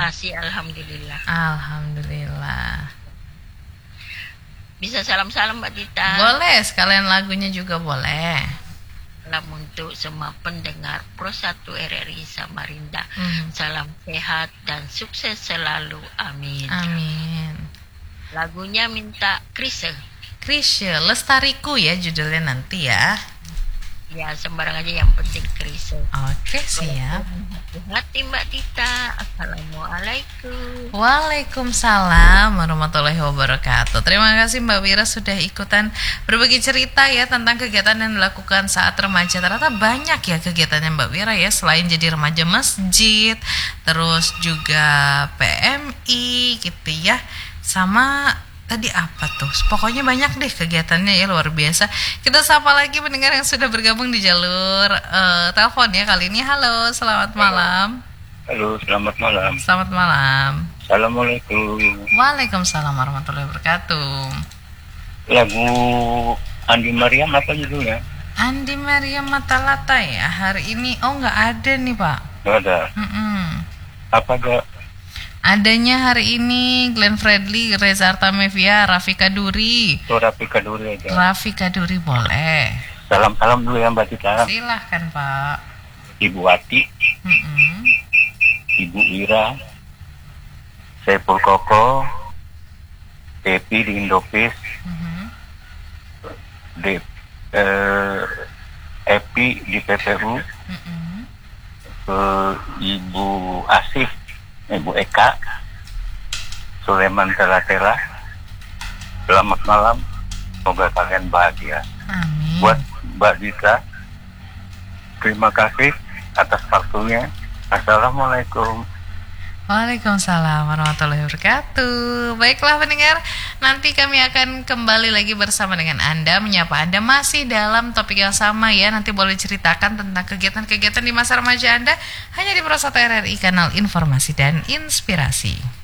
Masih, alhamdulillah. Alhamdulillah. Bisa salam-salam Mbak Dita. Boleh, sekalian lagunya juga boleh. Salam untuk semua pendengar Pro 1 RRI Samarinda. Mhm. Salam sehat dan sukses selalu. Amin. Amin. Lagunya minta Krisye. Krisye, Lestariku ya judulnya nanti ya. Ya, sembarang aja yang penting Krisye. Oke, siap. Hati Mbak Dita. Assalamualaikum. Waalaikumsalam warahmatullahi wabarakatuh. Terima kasih Mbak Wira sudah ikutan berbagi cerita ya tentang kegiatan yang dilakukan saat remaja. Ternyata banyak ya kegiatannya Mbak Wira ya, selain jadi remaja masjid, terus juga PMI gitu ya. Sama tadi apa tuh? Pokoknya banyak deh kegiatannya ya, luar biasa. Kita sapa lagi pendengar yang sudah bergabung di jalur telepon ya kali ini. Halo, selamat malam. Halo, selamat malam. Selamat malam. Assalamualaikum. Waalaikumsalam warahmatullahi wabarakatuh. Lagu Andi Mariam apa judulnya? Andi Mariam Matalata ya hari ini. Oh nggak ada nih Pak. Gak ada. Apa gak? Adanya hari ini Glenn Fredly, Reza Artamevia, Raffi Kaduri. Itu Raffi Kaduri aja. Raffi Kaduri boleh. Salam-salam dulu ya Mbak Tita. Silahkan Pak. Ibu Wati, Ibu Ira, Saiful Koko, Depi di Indopis, Epi di PPU, Ibu Asif, Ibu Eka, Sulaiman Tela-Tela. Selamat malam, semoga kalian bahagia. Amin. Buat Mbak Dita, terima kasih atas waktunya. Assalamualaikum. Waalaikumsalam warahmatullahi wabarakatuh. Baiklah pendengar, nanti kami akan kembali lagi bersama dengan Anda, menyapa Anda masih dalam topik yang sama ya. Nanti boleh ceritakan tentang kegiatan-kegiatan di masa remaja Anda hanya di Pro 1 RRI, kanal informasi dan inspirasi.